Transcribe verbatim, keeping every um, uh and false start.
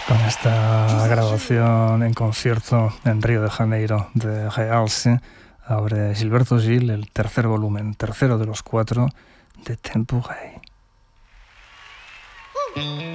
Con esta grabación en concierto en Río de Janeiro de Realce, abre Gilberto Gil el tercer volumen, tercero de los cuatro de Tempo Rei.